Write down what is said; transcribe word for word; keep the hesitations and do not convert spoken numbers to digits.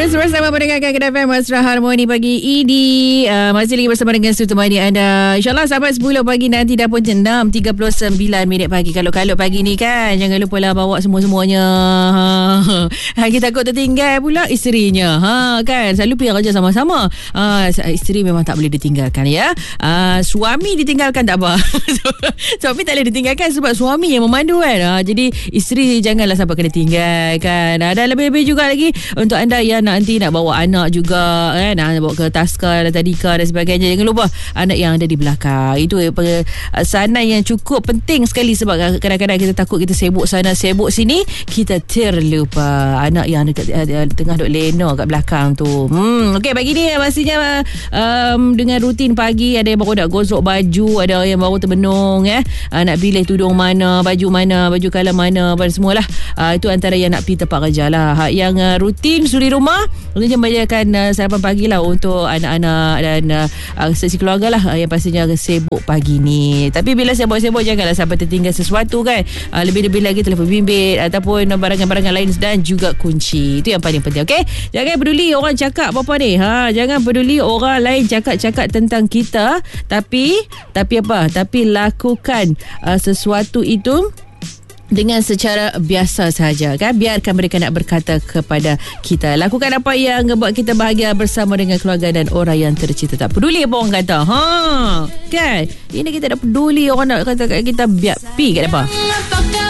Terus bersama mendengarkan Kedah F M Mesra Harmoni pagi ini. uh, Masih lagi bersama dengan Stu temani anda. InsyaAllah sampai sepuluh pagi nanti dah pun enam tiga puluh sembilan minit pagi. Kalau-kalau pagi ni kan, jangan lupa lah bawa semua-semuanya. ha, Kita takut tertinggal pula isterinya. ha, Kan selalu pergi kerja sama-sama. ha, Isteri memang tak boleh ditinggalkan ya. ha, Suami ditinggalkan tak apa. Suami tak boleh ditinggalkan sebab suami yang memandu kan. ha, Jadi isteri janganlah sampai kena tinggalkan. ha, Dan lebih-lebih juga lagi untuk anda yang nanti nak bawa anak juga kan, nak bawa ke taska dan tadika dan sebagainya, jangan lupa anak yang ada di belakang. Itu pesanan yang cukup penting sekali sebab kadang-kadang kita takut kita sibuk sana sibuk sini, kita terlupa anak yang dekat uh, tengah duk lena kat belakang tu. Hmm, okey, pagi ni pastinya um, dengan rutin pagi, ada yang baru nak gosok baju, ada yang baru terbenung eh, uh, nak pilih tudung mana, baju mana, baju colour mana, dan semualah. Uh, itu antara yang nak pergi tempat kerja lah. Ha, yang uh, rutin suri rumah, tentunya membayakan uh, sarapan pagi lah untuk anak-anak dan uh, sesi keluarga lah uh, yang pastinya sibuk pagi ni. Tapi bila sibuk-sibuk, janganlah sampai tertinggal sesuatu kan. uh, Lebih-lebih lagi telefon bimbit ataupun barang-barang lain dan juga kunci. Itu yang paling penting, okey? Jangan peduli orang cakap apa-apa ni. ha, Jangan peduli orang lain cakap-cakap tentang kita. Tapi Tapi apa? Tapi lakukan uh, sesuatu itu dengan secara biasa saja kan. Biarkan mereka nak berkata kepada kita. Lakukan apa yang buat kita bahagia bersama dengan keluarga dan orang yang tercinta. Tak peduli apa orang kata. Ha, kan? Ini kita tak peduli orang nak kata kat kita, biar pi kat apa.